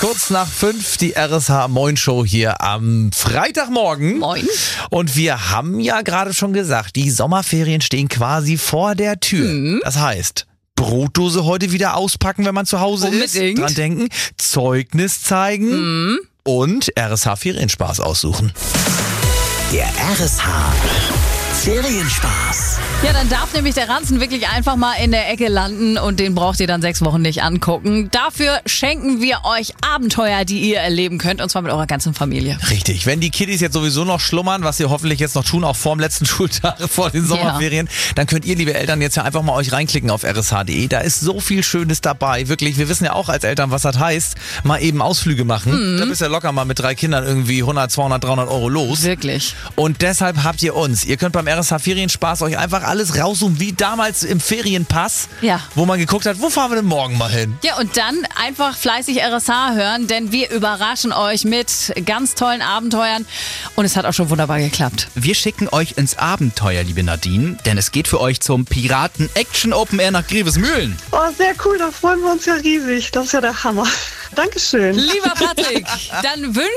kurz nach 5 die RSH Moin Show hier am Freitagmorgen. Moin. Und wir haben ja gerade schon gesagt, die Sommerferien stehen quasi vor der Tür. Das heißt, Brotdose heute wieder auspacken, wenn man zu Hause Unbedingt. ist. Dran denken, Zeugnis zeigen und RSH Ferienspaß aussuchen. Der RSH Ferienspaß. Ja, dann darf nämlich der Ranzen wirklich einfach mal in der Ecke landen und den braucht ihr dann 6 Wochen nicht angucken. Dafür schenken wir euch Abenteuer, die ihr erleben könnt, und zwar mit eurer ganzen Familie. Richtig, wenn die Kiddies jetzt sowieso noch schlummern, was sie hoffentlich jetzt noch tun, auch vor dem letzten Schultag, vor den Sommerferien, dann könnt ihr, liebe Eltern, jetzt ja einfach mal euch reinklicken auf rsh.de. Da ist so viel Schönes dabei, wirklich. Wir wissen ja auch als Eltern, was das heißt, mal eben Ausflüge machen. Da bist du ja locker mal mit 3 Kindern irgendwie 100, 200, 300 Euro los. Wirklich. Und deshalb habt ihr uns. Ihr könnt beim RSH Ferienspaß euch einfach alles raussuchen, wie damals im Ferienpass, Ja. wo man geguckt hat, wo fahren wir denn morgen mal hin? Ja, und dann einfach fleißig RSH hören, denn wir überraschen euch mit ganz tollen Abenteuern und es hat auch schon wunderbar geklappt. Wir schicken euch ins Abenteuer, liebe Nadine, denn es geht für euch zum Piraten Action Open Air nach Grevesmühlen. Oh, sehr cool, da freuen wir uns ja riesig. Das ist ja der Hammer. Dankeschön. Lieber Patrick, dann wünschen